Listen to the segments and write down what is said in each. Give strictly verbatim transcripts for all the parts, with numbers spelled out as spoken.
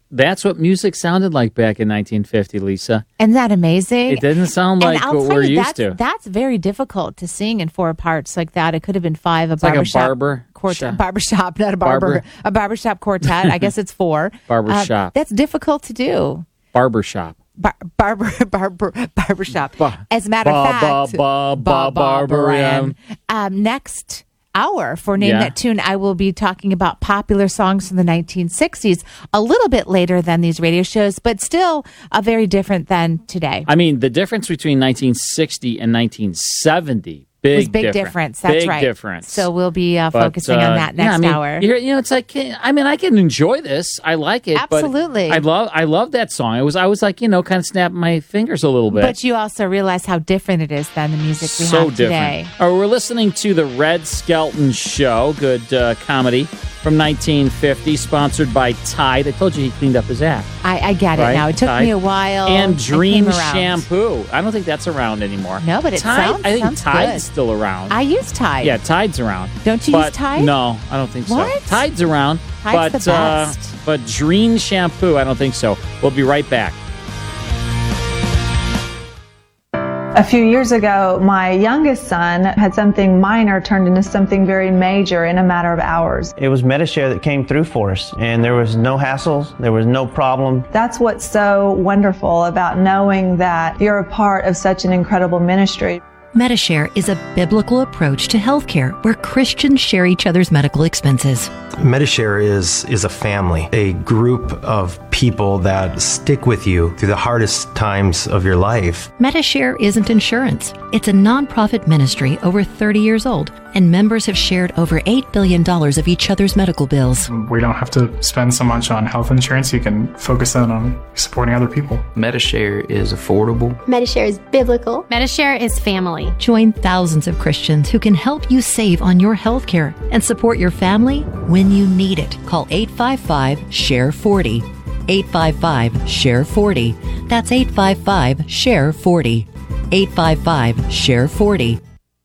that's what music sounded like back in nineteen fifty, Lisa. Isn't that amazing? It didn't sound like what we're you, used that's, to. That's very difficult to sing in four parts like that. It could have been five. A it's like a barbershop barber quartet, barbershop, not a barber, barber. a barbershop quartet. I guess it's four. Barbershop. Uh, that's difficult to do. Barbershop. Bar- barber, barber, barbershop. Ba- As a matter of ba- fact, ba- ba- ba- Barbaran. Um, next hour for Name Yeah. That Tune, I will be talking about popular songs from the nineteen sixties a little bit later than these radio shows, but still uh, very different than today. I mean, the difference between nineteen sixty and nineteen seventy, big, was big difference. difference. That's big right. difference. So we'll be uh, But, focusing uh, on that yeah, next I mean, hour. You're, you know, it's like, I mean, I can enjoy this. I like it. Absolutely. But I love, I love that song. It was, I was like, you know, kind of snapping my fingers a little bit. But you also realize how different it is than the music we so have today. different. Oh, we're listening to the Red Skelton Show, good uh, comedy from nineteen fifty, sponsored by Tide. I told you he cleaned up his act. I, I get Right? it now. It took Tide. me a while. And I Dream came around. Shampoo. I don't think that's around anymore. No, but it Tide, sounds- I think sounds Tide's good. still around. I use Tide. Yeah, Tide's around. Don't you but use Tide? No, I don't think What? so. Tide's around, Tide's but the uh, best. but Dream Shampoo, I don't think so. We'll be right back. A few years ago, my youngest son had something minor turned into something very major in a matter of hours. It was Medi-Share that came through for us, and there was no hassles, there was no problem. That's what's so wonderful about knowing that you're a part of such an incredible ministry. Medi-Share is a biblical approach to healthcare where Christians share each other's medical expenses. Medi-Share is, is a family, a group of people that stick with you through the hardest times of your life. Medi-Share isn't insurance. It's a nonprofit ministry over thirty years old, and members have shared over eight billion dollars of each other's medical bills. We don't have to spend so much on health insurance. You can focus that on supporting other people. Medi-Share is affordable. Medi-Share is biblical. Medi-Share is family. Join thousands of Christians who can help you save on your health care and support your family when you need it. Call eight five five, S H A R E forty. eight five five, S H A R E forty. That's eight five five, S H A R E forty. eight five five, S H A R E forty.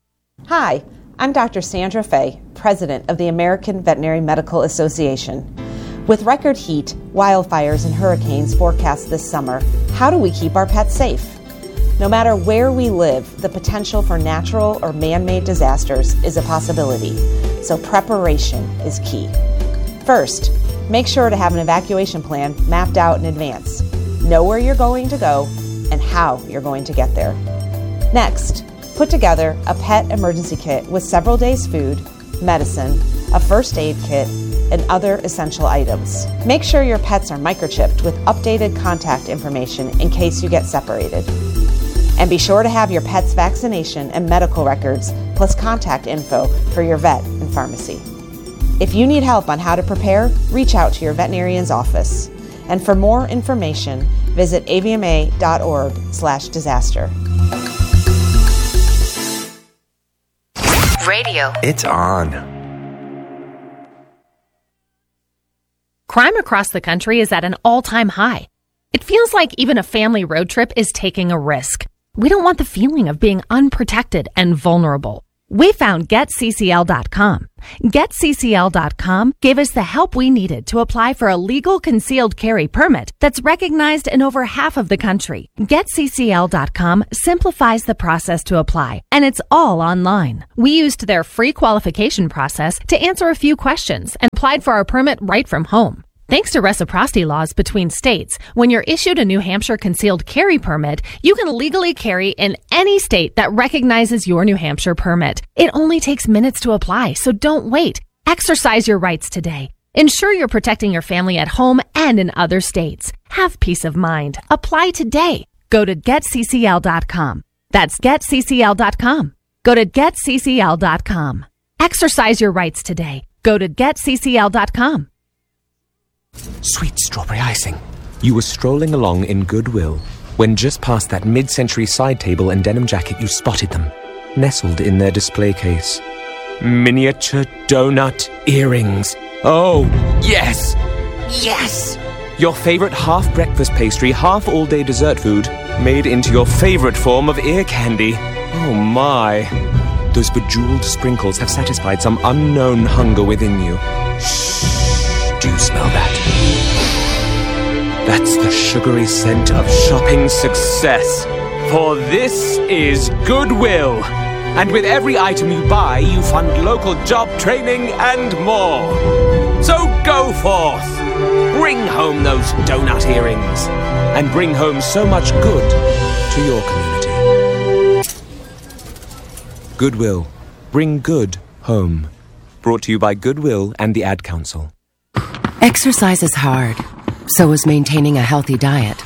Hi, I'm Doctor Sandra Fay, President of the American Veterinary Medical Association. With record heat, wildfires, and hurricanes forecast this summer, how do we keep our pets safe? No matter where we live, the potential for natural or man-made disasters is a possibility, so preparation is key. First, make sure to have an evacuation plan mapped out in advance. Know where you're going to go and how you're going to get there. Next, put together a pet emergency kit with several days' food, medicine, a first aid kit, and other essential items. Make sure your pets are microchipped with updated contact information in case you get separated. And be sure to have your pet's vaccination and medical records, plus contact info for your vet and pharmacy. If you need help on how to prepare, reach out to your veterinarian's office. And for more information, visit A V M A dot org slash disaster. Radio. It's on. Crime across the country is at an all-time high. It feels like even a family road trip is taking a risk. We don't want the feeling of being unprotected and vulnerable. We found Get C C L dot com. Get C C L dot com gave us the help we needed to apply for a legal concealed carry permit that's recognized in over half of the country. Get C C L dot com simplifies the process to apply, and it's all online. We used their free qualification process to answer a few questions and applied for our permit right from home. Thanks to reciprocity laws between states, when you're issued a New Hampshire concealed carry permit, you can legally carry in any state that recognizes your New Hampshire permit. It only takes minutes to apply, so don't wait. Exercise your rights today. Ensure you're protecting your family at home and in other states. Have peace of mind. Apply today. Go to Get C C L dot com. That's Get C C L dot com. Go to Get C C L dot com. Exercise your rights today. Go to Get C C L dot com. Sweet strawberry icing. You were strolling along in Goodwill when just past that mid-century side table and denim jacket you spotted them, nestled in their display case. Miniature donut earrings. Oh, yes! Yes! Your favorite half-breakfast pastry, half-all-day dessert food, made into your favorite form of ear candy. Oh my. Those bejeweled sprinkles have satisfied some unknown hunger within you. Shh. Do you smell that? That's the sugary scent of shopping success. For this is Goodwill. And with every item you buy, you fund local job training and more. So go forth. Bring home those donut earrings. And bring home so much good to your community. Goodwill. Bring good home. Brought to you by Goodwill and the Ad Council. Exercise is hard. So is maintaining a healthy diet.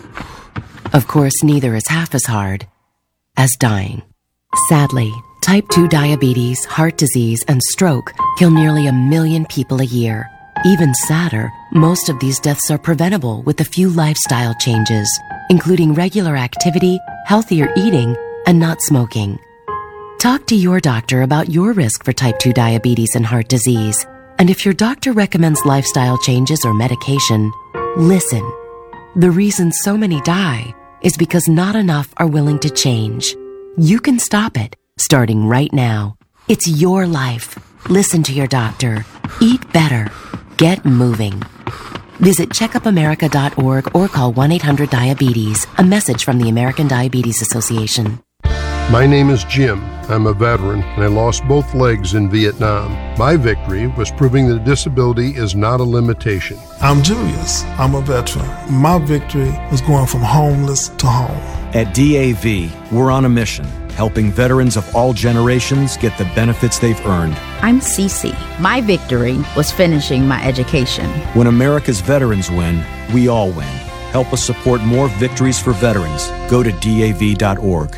Of course, neither is half as hard as dying. Sadly, type two diabetes, heart disease, and stroke kill nearly a million people a year. Even sadder, most of these deaths are preventable with a few lifestyle changes, including regular activity, healthier eating, and not smoking. Talk to your doctor about your risk for type two diabetes and heart disease. And if your doctor recommends lifestyle changes or medication, listen. The reason so many die is because not enough are willing to change. You can stop it, starting right now. It's your life. Listen to your doctor. Eat better. Get moving. Visit checkup america dot org or call one eight hundred diabetes. A message from the American Diabetes Association. My name is Jim. I'm a veteran, and I lost both legs in Vietnam. My victory was proving that disability is not a limitation. I'm Julius. I'm a veteran. My victory was going from homeless to home. At D A V, we're on a mission, helping veterans of all generations get the benefits they've earned. I'm Cece. My victory was finishing my education. When America's veterans win, we all win. Help us support more victories for veterans. Go to D A V dot org.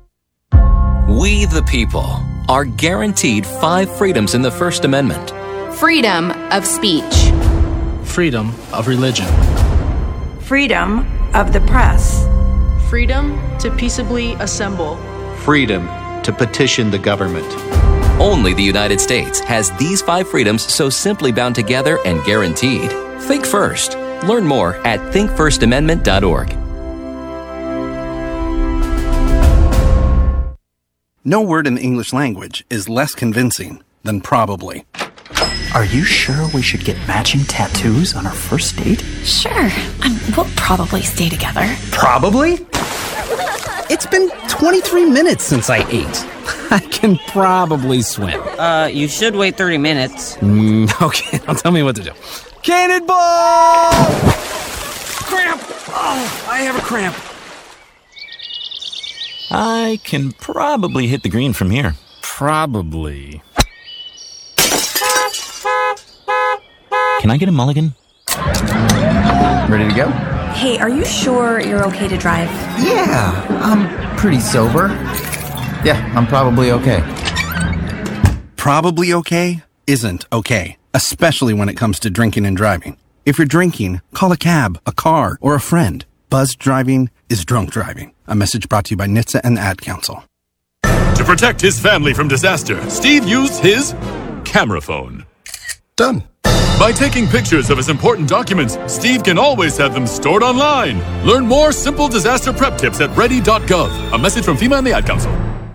We, the people, are guaranteed five freedoms in the First Amendment. Freedom of speech. Freedom of religion. Freedom of the press. Freedom to peaceably assemble. Freedom to petition the government. Only the United States has these five freedoms so simply bound together and guaranteed. Think first. Learn more at think first amendment dot org. No word in the English language is less convincing than probably. Are you sure we should get matching tattoos on our first date? Sure. Um, we'll probably stay together. Probably? It's been twenty-three minutes since I ate. I can probably swim. Uh, you should wait thirty minutes. Mm, okay, now tell me what to do. Cannonball! Cramp! Oh, I have a cramp. I can probably hit the green from here. Probably. Can I get a mulligan? Ready to go? Hey, are you sure you're okay to drive? Yeah, I'm pretty sober. Yeah, I'm probably okay. Probably okay isn't okay, especially when it comes to drinking and driving. If you're drinking, call a cab, a car, or a friend. Buzzed driving is drunk driving. A message brought to you by N H T S A and the Ad Council. To protect his family from disaster, Steve used his camera phone. Done. By taking pictures of his important documents, Steve can always have them stored online. Learn more simple disaster prep tips at ready dot gov. A message from FEMA and the Ad Council.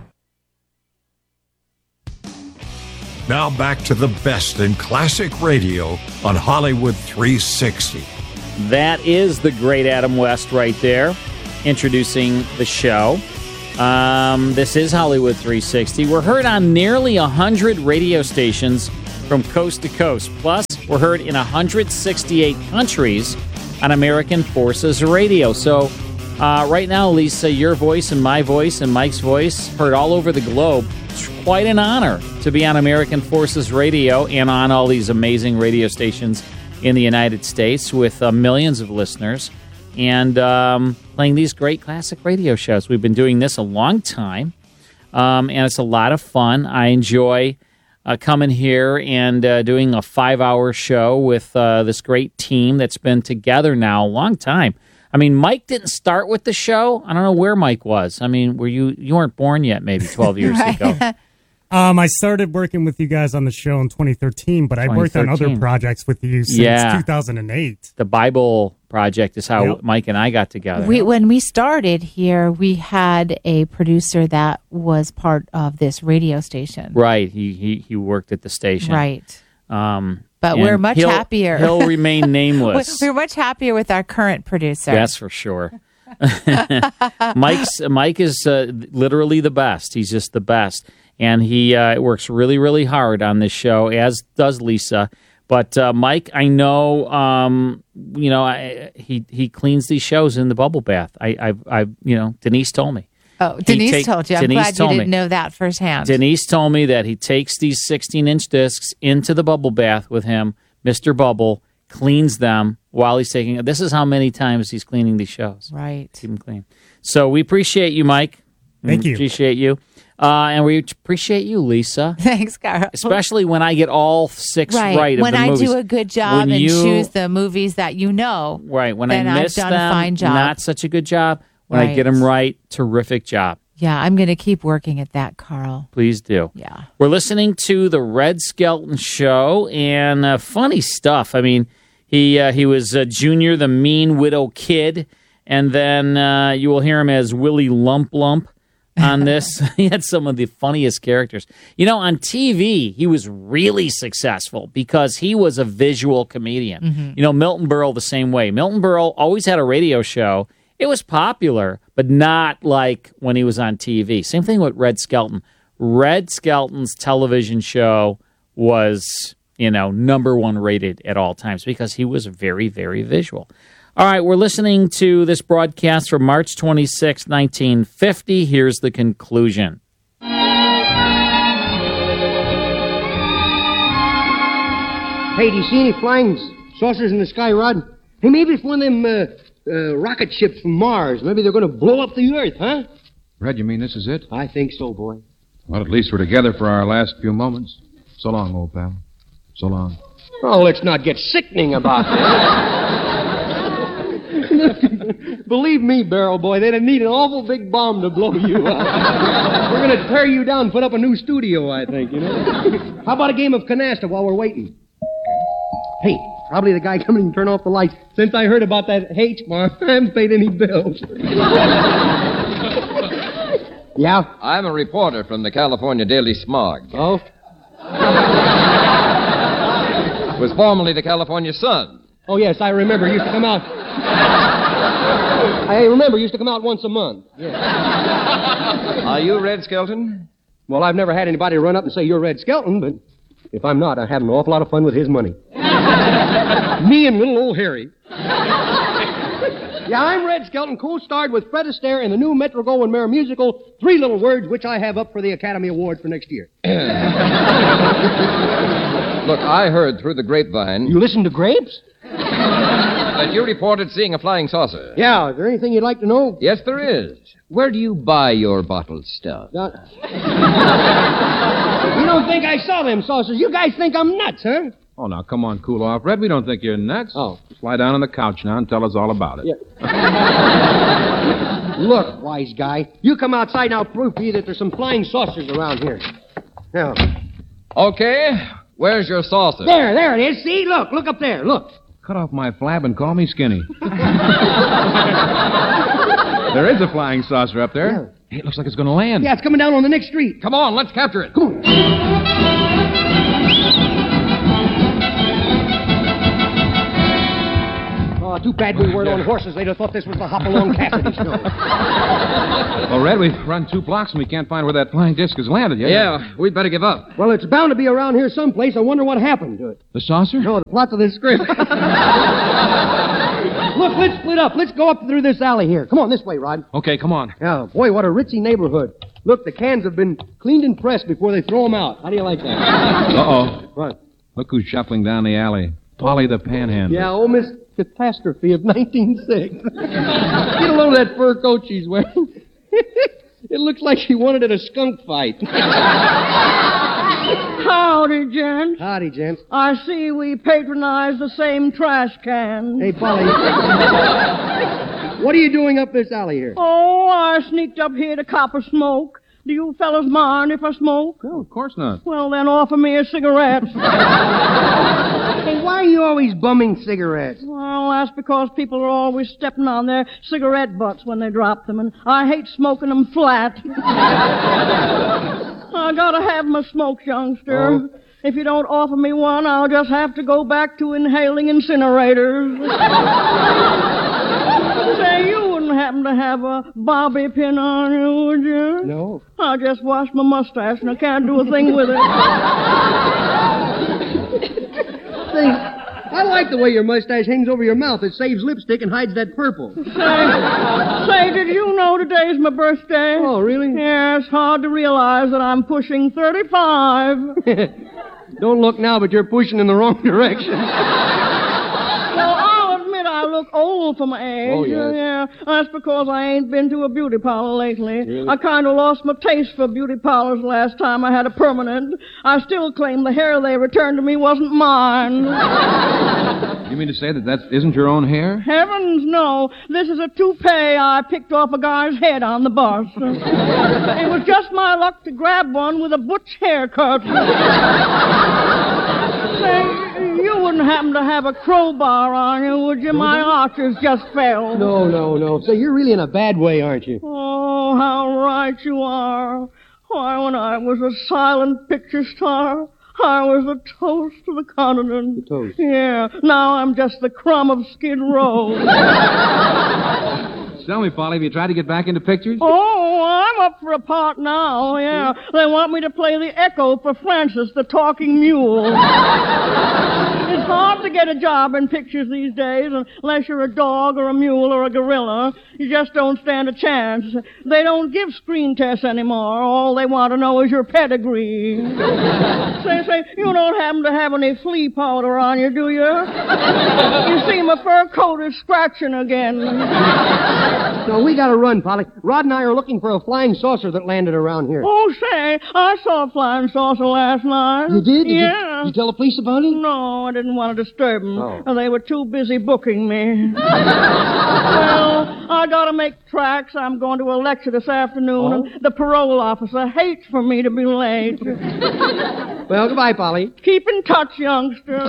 Now back to the best in classic radio on Hollywood three sixty. That is the great Adam West right there, introducing the show. Um, this is Hollywood three sixty. We're heard on nearly one hundred radio stations from coast to coast. Plus, we're heard in one hundred sixty-eight countries on American Forces Radio. So uh, right now, Lisa, your voice and my voice and Mike's voice heard all over the globe. It's quite an honor to be on American Forces Radio and on all these amazing radio stations in the United States with uh, millions of listeners and um, playing these great classic radio shows. We've been doing this a long time, um, and it's a lot of fun. I enjoy uh, coming here and uh, doing a five-hour show with uh, this great team that's been together now a long time. I mean, Mike didn't start with the show. I don't know where Mike was. I mean, were you you weren't born yet, maybe twelve years right. ago. Um, I started working with you guys on the show in twenty thirteen, but I worked on other projects with you since yeah. two thousand eight. The Bible Project is how yep. Mike and I got together. We, when we started here, we had a producer that was part of this radio station. Right. He he, he worked at the station. Right. Um, But And we're much he'll, happier. He'll remain nameless. We're much happier with our current producer. That's for sure. Mike's Mike is uh, literally the best. He's just the best, and he uh, works really, really hard on this show, as does Lisa. But uh, Mike, I know, um, you know, I, he he cleans these shows in the bubble bath. I, I, I you know, Denise told me. Oh, Denise take, told you. I'm Denise glad you didn't me. know that firsthand. Denise told me that he takes these sixteen-inch discs into the bubble bath with him, Mister Bubble, cleans them while he's taking it. This is how many times he's cleaning these shows. Right. Keep them clean. So we appreciate you, Mike. Thank we you. Appreciate you. Uh, and we appreciate you, Lisa. Thanks, Carl. Especially when I get all six right, right of when the I movies. do a good job when and you, choose the movies that you know. Right. When then I miss I've done them, a fine job. not such a good job. When right. I get them right, terrific job. Yeah, I'm going to keep working at that, Carl. Please do. Yeah. We're listening to the Red Skelton Show, and uh, funny stuff. I mean, he uh, he was uh, Junior, the mean widow kid, and then uh, you will hear him as Willie Lump Lump on this. He had some of the funniest characters. You know, on T V, he was really successful because he was a visual comedian. Mm-hmm. You know, Milton Berle the same way. Milton Berle always had a radio show. It was popular, but not like when he was on T V. Same thing with Red Skelton. Red Skelton's television show was, you know, number one rated at all times because he was very, very visual. All right, we're listening to this broadcast from March twenty-sixth, nineteen fifty. Here's the conclusion. Hey, do you see any flying saucers in the sky, Rod? Hey, maybe it's one of them uh, uh, rocket ships from Mars. Maybe they're going to blow up the Earth, huh? Red, you mean this is it? I think so, boy. Well, at least we're together for our last few moments. So long, old pal. So long. Oh, let's not get sickening about this. Believe me, Barrel Boy, they'd need an awful big bomb to blow you up. We're going to tear you down and put up a new studio, I think, you know. How about a game of canasta while we're waiting? Hey, probably the guy coming to turn off the lights. Since I heard about that H mark, I haven't paid any bills. Yeah? I'm a reporter from the California Daily Smog. Oh? It was formerly the California Sun. Oh, yes, I remember. It used to come out... I remember it used to come out once a month. Yeah. Are you Red Skelton? Well, I've never had anybody run up and say, you're Red Skelton, but if I'm not, I have an awful lot of fun with his money. Me and little old Harry. Yeah, I'm Red Skelton, co-starred with Fred Astaire in the new Metro-Goldwyn-Mayer musical, Three Little Words, which I have up for the Academy Award for next year. Look, I heard through the grapevine... You listen to grapes? That you reported seeing a flying saucer. Yeah, is there anything you'd like to know? Yes, there is. Where do you buy your bottled stuff? Uh, you don't think I saw them saucers? You guys think I'm nuts, huh? Oh, now, come on, cool off. Red, we don't think you're nuts. Oh. Just lie down on the couch now and tell us all about it. Yeah. Look, wise guy, you come outside and I'll prove to you that there's some flying saucers around here. Now. Okay, where's your saucer? There, there it is. See, look, look up there, look. Cut off my flab and call me skinny. There is a flying saucer up there. Yeah. Hey, it looks like it's going to land. Yeah, it's coming down on the next street. Come on, let's capture it. Come on. Oh, too bad we weren't on horses. They'd have thought this was the Hopalong Cassidy show. Well, Red, we've run two blocks and we can't find where that flying disc has landed yet. Yeah, we'd better give up. Well, it's bound to be around here someplace. I wonder what happened to it. The saucer? No, the plot of this script. Look, let's split up. Let's go up through this alley here. Come on, this way, Rod. Okay, come on. Yeah, boy, what a ritzy neighborhood. Look, the cans have been cleaned and pressed before they throw them out. How do you like that? Uh-oh. What? Look who's shuffling down the alley. Polly the Panhandler. Yeah, old Miss Catastrophe of nineteen oh six. Get a load of that fur coat she's wearing. It looks like she wanted at a skunk fight. Howdy, gents. Howdy, gents. I see we patronize the same trash can. Hey, Polly. What are you doing up this alley here? Oh, I sneaked up here to cop a smoke. Do you fellas mind if I smoke? No, of course not. Well, then offer me a cigarette. Hey, why are you always bumming cigarettes? Well, that's because people are always stepping on their cigarette butts when they drop them, and I hate smoking them flat. I gotta have my smoke, youngster. Oh. If you don't offer me one, I'll just have to go back to inhaling incinerators. Say, you wouldn't happen to have a bobby pin on you, would you? No. I just washed my mustache and I can't do a thing with it. See, I like the way your mustache hangs over your mouth. It saves lipstick and hides that purple. Say, say, did you know today's my birthday? Oh, really? Yeah, it's hard to realize that I'm pushing thirty-five. Don't look now, but you're pushing in the wrong direction. Well, I'll admit I look old for my age. Oh, yes. Yeah, that's because I ain't been to a beauty parlor lately. Really? I kind of lost my taste for beauty parlors last time I had a permanent. I still claim the hair they returned to me wasn't mine. You mean to say that that isn't your own hair? Heavens, no. This is a toupee I picked off a guy's head on the bus. It was just my luck to grab one with a butch haircut. Say, you wouldn't happen to have a crowbar on you, would you? My arches just fell. No, no, no. So you're really in a bad way, aren't you? Oh, how right you are. Why, when I was a silent picture star, I was a toast to the continent. The toast? Yeah. Now I'm just the crumb of Skid Row. Tell me, Polly, have you tried to get back into pictures? Oh, I'm up for a part now, yeah. They want me to play the echo for Francis, the talking mule. It's hard to get a job in pictures these days unless you're a dog or a mule or a gorilla. You just don't stand a chance. They don't give screen tests anymore. All they want to know is your pedigree. Say, say, you don't happen to have any flea powder on you, do you? You see, my fur coat is scratching again. No, we gotta run, Polly. Rod and I are looking for a flying saucer that landed around here. Oh, say, I saw a flying saucer last night. You did? Did Yeah. You, did you tell the police about it? No, I didn't want to disturb them. Oh. They were too busy booking me. Well, I gotta make tracks. I'm going to a lecture this afternoon, Oh? and the parole officer hates for me to be late. Well, goodbye, Polly. Keep in touch, youngster.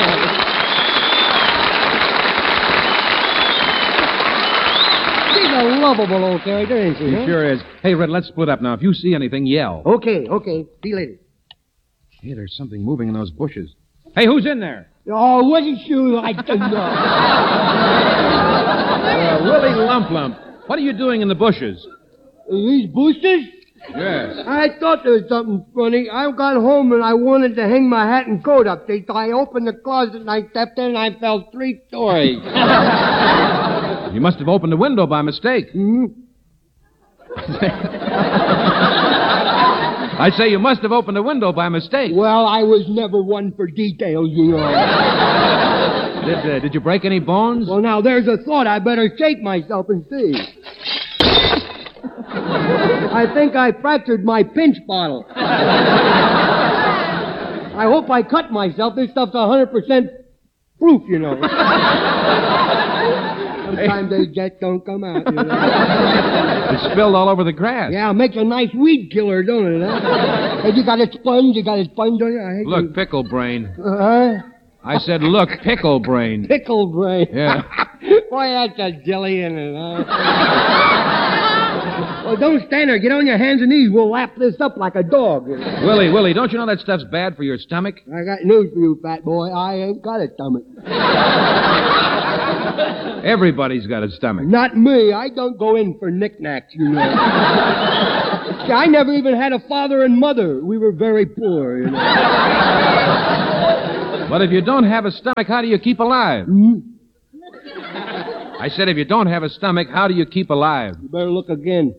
She's a lovable old character, ain't she? He huh? sure is. Hey, Red, let's split up now. If you see anything, yell. Okay, okay. See you later. Hey, there's something moving in those bushes. Hey, who's in there? Oh, wasn't you like to know? Uh, Willie Lump Lump. What are you doing in the bushes? These bushes? Yes. I thought there was something funny. I got home and I wanted to hang my hat and coat up. So I opened the closet and I stepped in and I fell three stories. You must have opened the window by mistake. Hmm? I say you must have opened the window by mistake. Well, I was never one for details, you know. Did, uh, did you break any bones? Well, now, there's a thought. I better shake myself and see. I think I fractured my pinch bottle. I hope I cut myself. This stuff's one hundred percent proof, you know. Sometimes they just don't come out, you know. It spilled all over the grass. Yeah, it makes a nice weed killer, don't it? Huh? Hey, you got a sponge? You got a sponge on you? I hate Look, you. pickle brain. Uh-huh. I said, look, pickle brain. Pickle brain. Yeah. Boy, that's a jelly in it, huh? Well, don't stand there. Get on your hands and knees. We'll lap this up like a dog. Willie, Willie, don't you know that stuff's bad for your stomach? I got news for you, fat boy. I ain't got a stomach. Everybody's got a stomach. Not me. I don't go in for knickknacks, you know. See, I never even had a father and mother. We were very poor, you know. But if you don't have a stomach, how do you keep alive? Hmm? I said, if you don't have a stomach, how do you keep alive? You better look again.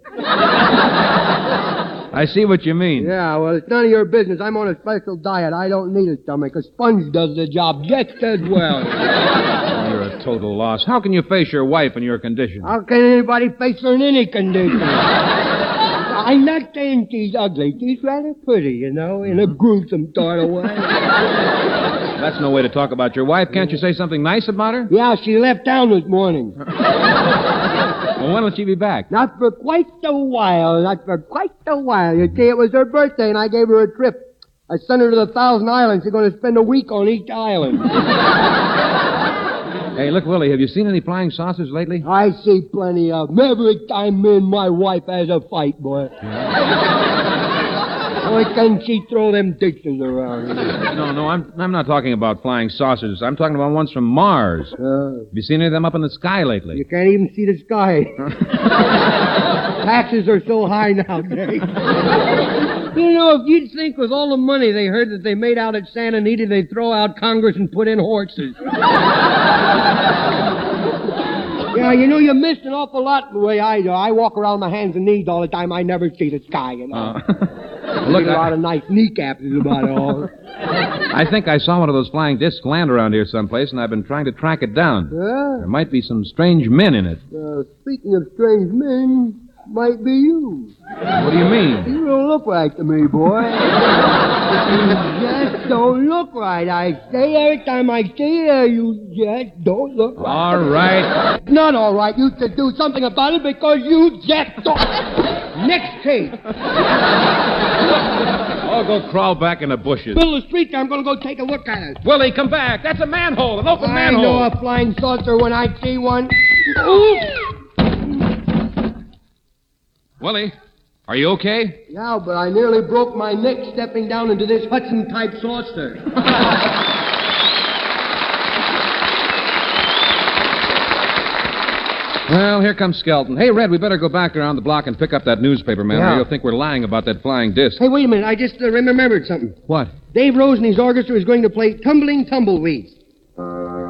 I see what you mean. Yeah, well, it's none of your business. I'm on a special diet. I don't need a stomach. A sponge does the job just as well. You're a total loss. How can you face your wife in your condition? How can anybody face her in any condition? I'm not saying she's ugly. She's rather pretty, you know, in a gruesome sort of way. That's no way to talk about your wife. Can't you say something nice about her? Yeah, she left town this morning. Well, when will she be back? Not for quite a while. Not for quite a while. You see, it was her birthday, and I gave her a trip. I sent her to the Thousand Islands. She's going to spend a week on each island. Hey, look, Willie, have you seen any flying saucers lately? I see plenty of them. Every time me and my wife has a fight, boy. Why can't she throw them dishes around? No, no, I'm I'm not talking about flying saucers. I'm talking about ones from Mars. Uh, Have you seen any of them up in the sky lately? You can't even see the sky. Taxes are so high nowadays. You know, if you'd think with all the money they heard that they made out at Santa Anita, they'd throw out Congress and put in horses. Yeah, you know, you missed an awful lot the way I do. I walk around my hands and knees all the time. I never see the sky, you know. Uh, look, a I... lot of nice kneecaps about it all. I think I saw one of those flying discs land around here someplace, and I've been trying to track it down. Yeah? There might be some strange men in it. Uh, speaking of strange men, might be you. What do you mean? You don't look right to me, boy. You just don't look right. I say every time I see you, you just don't look right. All right. Not all right. You should do something about it because you just don't. Next case. I'll go crawl back in the bushes. Middle of the street there, I'm going to go take a look at it. Willie, come back. That's a manhole, an open I manhole. I know a flying saucer when I see one. Ooh. Willie, are you okay? Yeah, but I nearly broke my neck stepping down into this Hudson-type saucer. Well, here comes Skelton. Hey, Red, we better go back around the block and pick up that newspaper, man, Yeah. or you'll think we're lying about that flying disc. Hey, wait a minute. I just uh, remembered something. What? Dave Rose and his orchestra is going to play Tumbling Tumbleweeds.